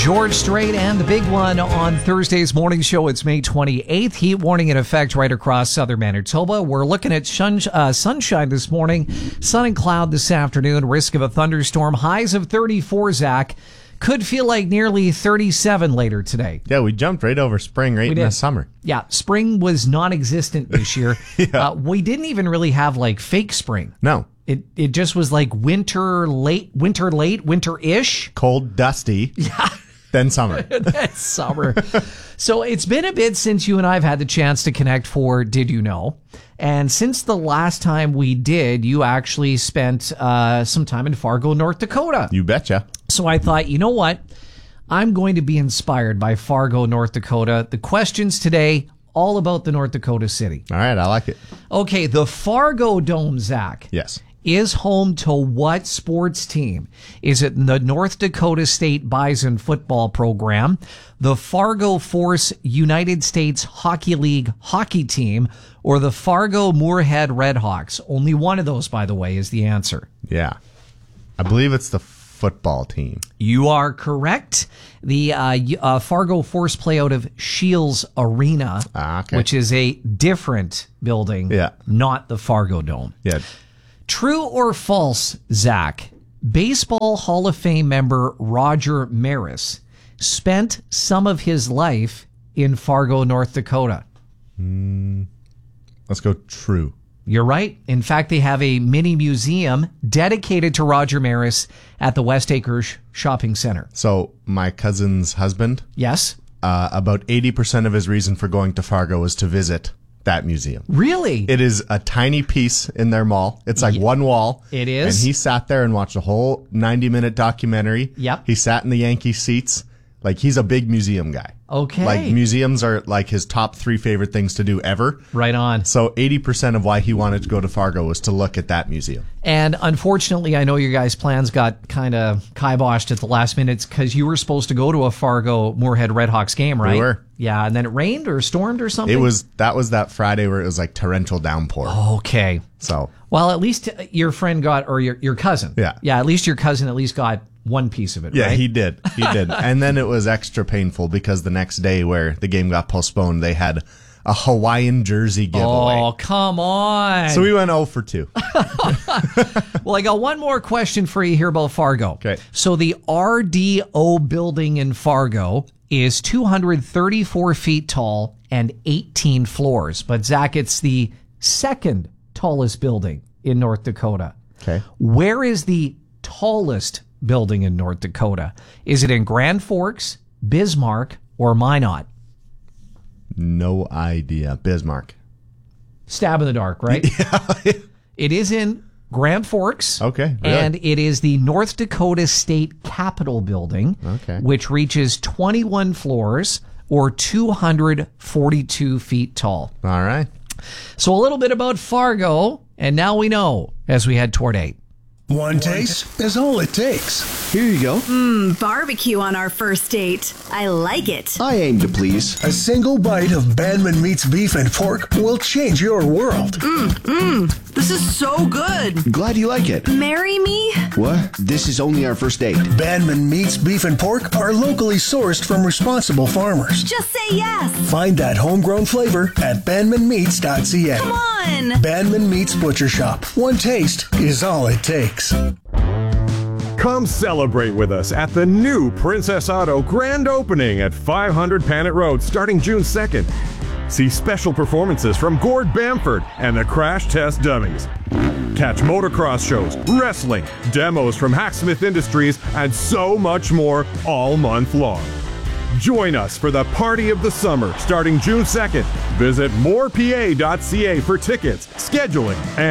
George Strait and the big one on Thursday's morning show. It's May 28th. Heat warning in effect right across southern Manitoba. We're looking at sunshine this morning, sun and cloud this afternoon, risk of a thunderstorm, highs of 34, Zach. Could feel like nearly 37 later today. Yeah, we jumped right over spring in the summer. Yeah, spring was non-existent this year. Yeah. We didn't even really have like fake spring. No. It just was like winter late, winter-ish. Cold, dusty. Yeah. Then summer. That's summer. So it's been a bit since you and I have had the chance to connect for Did You Know? And since the last time we did, you actually spent some time in Fargo, North Dakota. You betcha. So I thought, you know what? I'm going to be inspired by Fargo, North Dakota. The questions today, all about the North Dakota city. All right, I like it. Okay, the Fargo Dome, Zach. Yes. Is home to what sports team? Is it the North Dakota State Bison football program, the Fargo Force United States Hockey League hockey team, or the Fargo Moorhead Redhawks? Only one of those, by the way, is the answer. Yeah. I believe it's the football team. You are correct. The Fargo Force play out of Shields Arena, which is a different building, not the Fargo Dome. Yeah. True or false, Zach? Baseball Hall of Fame member Roger Maris spent some of his life in Fargo, North Dakota. Let's go true. You're right. In fact, they have a mini museum dedicated to Roger Maris at the West Acres Shopping Center. So my cousin's husband? Yes. About 80% of his reason for going to Fargo was to visit that museum. Really? It is a tiny piece in their mall. It's like one wall. It is. And he sat there and watched a whole 90-minute documentary. Yep. He sat in the Yankee seats. Like, he's a big museum guy. Okay. Like, museums are like his top 3 favorite things to do ever. Right on. So 80% of why he wanted to go to Fargo was to look at that museum. And unfortunately, I know your guys' plans got kind of kiboshed at the last minute because you were supposed to go to a Fargo Moorhead Redhawks game, right? We were. Yeah, and then it rained or stormed or something? That was that Friday where it was like torrential downpour. Okay. So. Well, at least your friend got, or your cousin. Yeah. Yeah, at least your cousin at least got one piece of it, yeah, right? he did. He did. And then it was extra painful because the next day where the game got postponed, they had a Hawaiian jersey giveaway. Oh, come on. So we went 0 for 2. Well, I got one more question for you here about Fargo. Okay. So the RDO building in Fargo is 234 feet tall and 18 floors. But, Zach, it's the second tallest building in North Dakota. Okay. Where is the tallest building in North Dakota? Is it in Grand Forks, Bismarck, or Minot? No idea. Bismarck. Stab in the dark, right? Yeah. It is in Grand Forks. Okay. Really? And it is the North Dakota State Capitol building, which reaches 21 floors or 242 feet tall. All right. So a little bit about Fargo, and now we know as we head toward 8. One taste is all it takes. Here you go. Barbecue on our first date. I like it. I aim to please. A single bite of Bandman Meats beef and pork will change your world. This is so good. Glad you like it. Marry me? What? This is only our first date. Bandman Meats beef and pork are locally sourced from responsible farmers. Just say yes. Find that homegrown flavor at bandmanmeats.ca. Come on. Bandman Meats Butcher Shop. One taste is all it takes. Come celebrate with us at the new Princess Auto grand opening at 500 Panet Road starting June 2nd. See special performances from Gord Bamford and the Crash Test Dummies. Catch motocross shows, wrestling, demos from Hacksmith Industries, and so much more all month long. Join us for the party of the summer starting June 2nd. Visit morepa.ca for tickets, scheduling, and